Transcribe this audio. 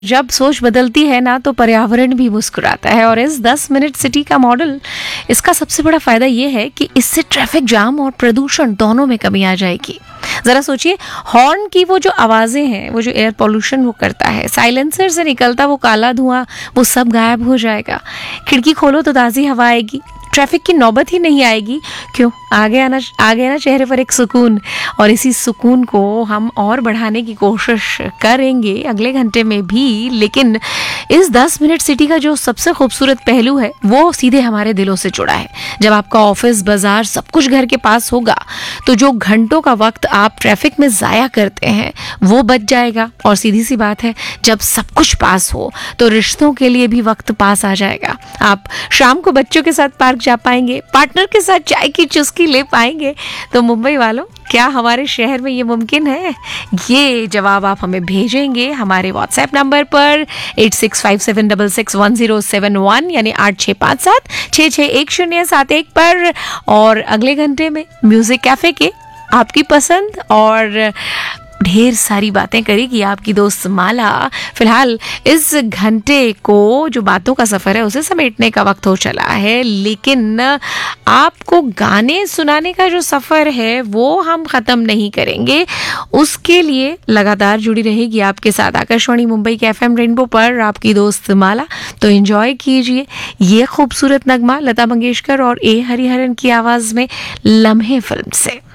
जब सोच बदलती है ना तो पर्यावरण भी मुस्कुराता है। और इस 10 मिनट सिटी का मॉडल, इसका सबसे बड़ा फायदा ये है कि इससे ट्रैफिक जाम और प्रदूषण दोनों में कमी आ जाएगी। जरा सोचिए, हॉर्न की वो जो आवाजें हैं, वो जो एयर पोल्यूशन वो करता है, साइलेंसर से निकलता वो काला धुआं, वो सब गायब हो जाएगा। खिड़की खोलो तो ताज़ी हवा आएगी, ट्रैफिक की नौबत ही नहीं आएगी। क्यों? आ गया ना चेहरे पर एक सुकून। और इसी सुकून को हम और बढ़ाने की कोशिश करेंगे अगले घंटे में भी। लेकिन इस 10 मिनट सिटी का जो सबसे खूबसूरत पहलू है वो सीधे हमारे दिलों से जुड़ा है। जब आपका ऑफिस, बाजार सब कुछ घर के पास होगा तो जो घंटों का वक्त आप ट्रैफिक में ज़ाया करते हैं वो बच जाएगा। और सीधी सी बात है, जब सब कुछ पास हो तो रिश्तों के लिए भी वक्त पास आ जाएगा। आप शाम को बच्चों के साथ पार्क जा पाएंगे, पार्टनर के साथ चाय की चुस्की ले पाएंगे। तो मुंबई वालों, क्या हमारे शहर में ये मुमकिन है? ये जवाब आप हमें भेजेंगे हमारे व्हाट्सएप नंबर पर 8657661071 यानी 8657661071 पर। और अगले घंटे में म्यूजिक कैफे के आपकी पसंद और ढेर सारी बातें करेगी आपकी दोस्त माला। फिलहाल इस घंटे को जो बातों का सफर है उसे समेटने का वक्त हो चला है, लेकिन आपको गाने सुनाने का जो सफर है वो हम खत्म नहीं करेंगे। उसके लिए लगातार जुड़ी रहेगी आपके साथ आकाशवाणी मुंबई के FM रेनबो पर आपकी दोस्त माला। तो एंजॉय कीजिए ये खूबसूरत नगमा लता मंगेशकर और A हरिहरन की आवाज में लम्हे फिल्म से।